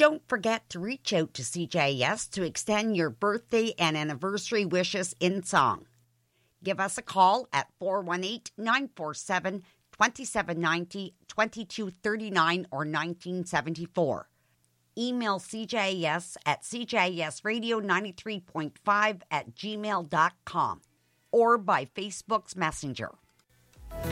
Don't forget to reach out to CJS to extend your birthday and anniversary wishes in song. Give us a call at 418-947-2790, 2239, or 1974. Email CJS at cjsradio93.5 at gmail.com or by Facebook's Messenger.